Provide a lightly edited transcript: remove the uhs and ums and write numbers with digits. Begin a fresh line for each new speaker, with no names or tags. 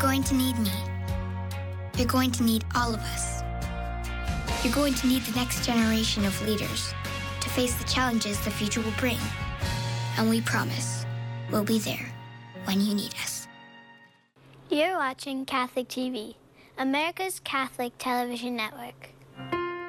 going to need me. You're going to need all of us. You're going to need the next generation of leaders to face the challenges the future will bring. And we promise we'll be there when you need us.
You're watching Catholic TV, America's Catholic television network.